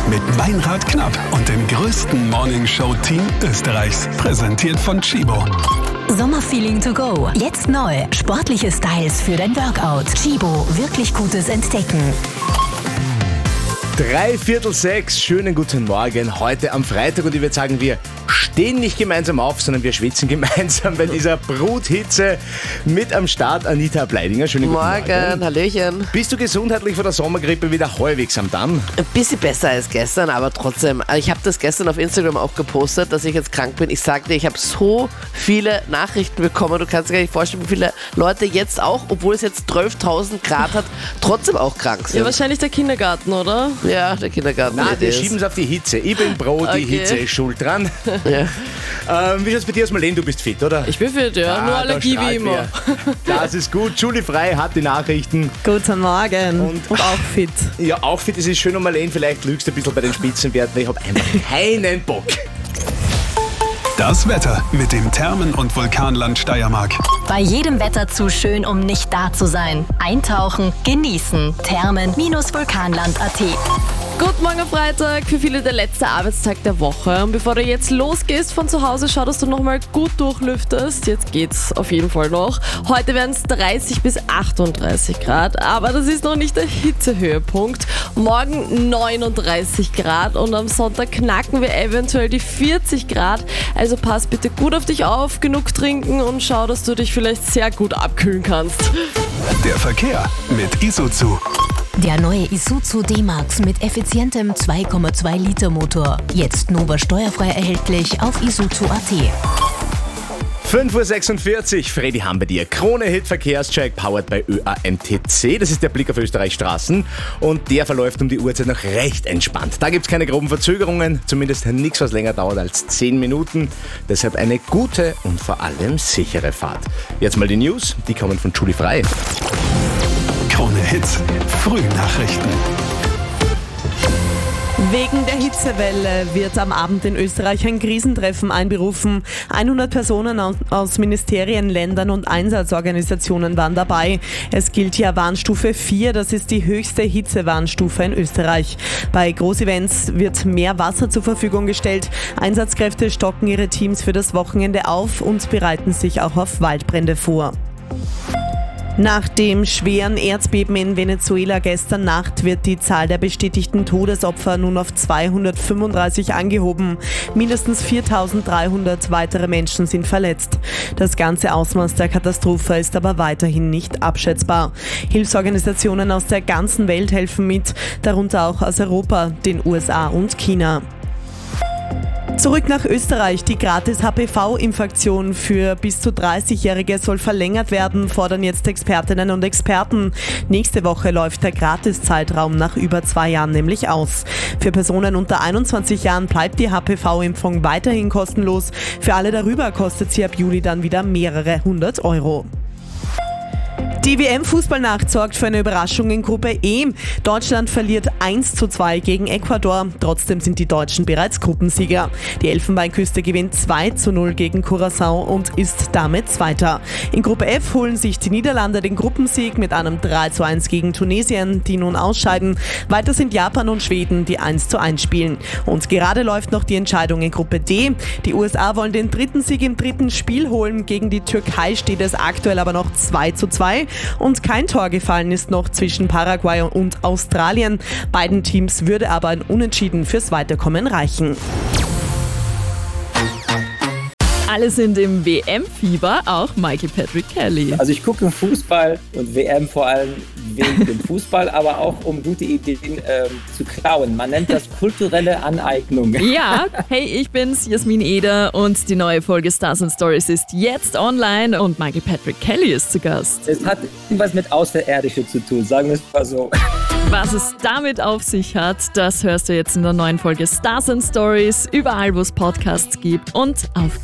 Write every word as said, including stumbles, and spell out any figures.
mit Meinrad Knapp und dem größten Morningshow-Team Österreichs. Präsentiert von Chibo. Sommerfeeling to go. Jetzt neu. Sportliche Styles für dein Workout. Chibo. Wirklich gutes Entdecken. Drei Viertel sechs, schönen guten Morgen, heute am Freitag, und ich würde sagen, wir stehen nicht gemeinsam auf, sondern wir schwitzen gemeinsam bei dieser Bruthitze. Mit am Start Anita Bleidinger, schönen guten Morgen. Morgen, Hallöchen. Bist du gesundheitlich von der Sommergrippe wieder halbwegs am Damm? Ein bisschen besser als gestern, aber trotzdem. Ich habe das gestern auf Instagram auch gepostet, dass ich jetzt krank bin. Ich sagte, ich habe so viele Nachrichten bekommen. Du kannst dir gar nicht vorstellen, wie viele Leute jetzt auch, obwohl es jetzt zwölftausend Grad hat, trotzdem auch krank sind. Ja, wahrscheinlich der Kindergarten, oder? Ja, der Kindergarten. Nein, wir schieben es auf die Hitze. Ich bin pro, die Okay. Hitze ist schuld dran. Ja. Ähm, wie schaut's bei dir aus, Marlene? Du bist fit, oder? Ich bin fit, ja. Ah, Nur da Allergie wie strahlt immer. wer. Das ist gut. Julie Frei hat die Nachrichten. Guten Morgen Und- und, auch fit. Ja, auch fit. Es ist schön, und Marlene, vielleicht lügst du ein bisschen bei den Spitzenwerten, weil ich habe einfach keinen Bock. Das Wetter mit dem Thermen- und Vulkanland Steiermark. Bei jedem Wetter zu schön, um nicht da zu sein. Eintauchen, genießen. Thermen-vulkanland punkt at. Guten Morgen, Freitag. Für viele der letzte Arbeitstag der Woche. Und bevor du jetzt losgehst von zu Hause, schau, dass du nochmal gut durchlüftest. Jetzt geht's auf jeden Fall noch. Heute werden es dreißig bis achtunddreißig Grad. Aber das ist noch nicht der Hitzehöhepunkt. Morgen neununddreißig Grad. Und am Sonntag knacken wir eventuell die vierzig Grad. Also pass bitte gut auf dich auf, genug trinken und schau, dass du dich vielleicht sehr gut abkühlen kannst. Der Verkehr mit Isuzu. Der neue Isuzu D-Max mit effizientem zwei Komma zwei Liter Motor. Jetzt Nova steuerfrei erhältlich auf isuzu punkt at. fünf Uhr sechsundvierzig, Freddy Ham bei dir. Krone-Hit Verkehrscheck, powered bei Ö A M T C. Das ist der Blick auf Österreichs Straßen, und der verläuft um die Uhrzeit noch recht entspannt. Da gibt es keine groben Verzögerungen, zumindest nichts, was länger dauert als zehn Minuten. Deshalb eine gute und vor allem sichere Fahrt. Jetzt mal die News, die kommen von Julie Frei. Krone Hits, Frühnachrichten. Wegen der Hitzewelle wird am Abend in Österreich ein Krisentreffen einberufen. hundert Personen aus, aus Ministerien, Ländern und Einsatzorganisationen waren dabei. Es gilt hier Warnstufe vier, das ist die höchste Hitzewarnstufe in Österreich. Bei Großevents wird mehr Wasser zur Verfügung gestellt. Einsatzkräfte stocken ihre Teams für das Wochenende auf und bereiten sich auch auf Waldbrände vor. Nach dem schweren Erdbeben in Venezuela gestern Nacht wird die Zahl der bestätigten Todesopfer nun auf zweihundertfünfunddreißig angehoben. Mindestens viertausenddreihundert weitere Menschen sind verletzt. Das ganze Ausmaß der Katastrophe ist aber weiterhin nicht abschätzbar. Hilfsorganisationen aus der ganzen Welt helfen mit, darunter auch aus Europa, den U S A und China. Zurück nach Österreich. Die Gratis-H P V-Infektion für bis zu dreißigjährige soll verlängert werden, fordern jetzt Expertinnen und Experten. Nächste Woche läuft der Gratiszeitraum nach über zwei Jahren nämlich aus. Für Personen unter einundzwanzig Jahren bleibt die H P V-Impfung weiterhin kostenlos. Für alle darüber kostet sie ab Juli dann wieder mehrere hundert Euro. Die W M-Fußballnacht sorgt für eine Überraschung in Gruppe E. Deutschland verliert eins zu zwei gegen Ecuador. Trotzdem sind die Deutschen bereits Gruppensieger. Die Elfenbeinküste gewinnt zwei zu null gegen Curaçao und ist damit Zweiter. In Gruppe F holen sich die Niederlande den Gruppensieg mit einem drei zu eins gegen Tunesien, die nun ausscheiden. Weiter sind Japan und Schweden, die eins zu eins spielen. Und gerade läuft noch die Entscheidung in Gruppe D. Die U S A wollen den dritten Sieg im dritten Spiel holen. Gegen die Türkei steht es aktuell aber noch zwei zu zwei. Und kein Tor gefallen ist noch zwischen Paraguay und Australien. Beiden Teams würde aber ein Unentschieden fürs Weiterkommen reichen. Alle sind im W M-Fieber, auch Mikey Patrick Kelly. Also ich gucke Fußball und W M vor allem wegen dem Fußball, aber auch um gute Ideen ähm, zu klauen. Man nennt das kulturelle Aneignung. Ja, hey, ich bin's, Jasmin Eder, und die neue Folge Stars and Stories ist jetzt online und Mikey Patrick Kelly ist zu Gast. Es hat irgendwas mit Außerirdische zu tun, sagen wir es mal so. Was es damit auf sich hat, das hörst du jetzt in der neuen Folge Stars and Stories, überall wo es Podcasts gibt und auf